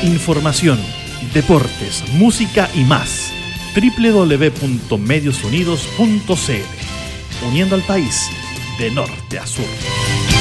Información, deportes, música y más. www.mediosunidos.cl. Uniendo al país de norte a sur.